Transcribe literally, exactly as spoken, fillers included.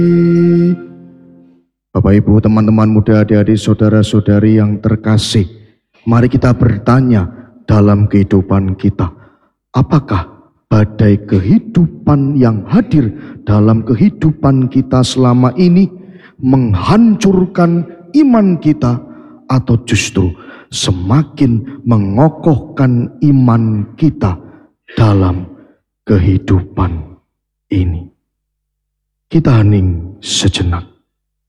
Bapak Ibu, teman-teman muda, adik-adik, saudara-saudari yang terkasih, mari kita bertanya dalam kehidupan kita, apakah badai kehidupan yang hadir dalam kehidupan kita selama ini menghancurkan iman kita, atau justru semakin mengokohkan iman kita dalam kehidupan ini? Kita hening sejenak.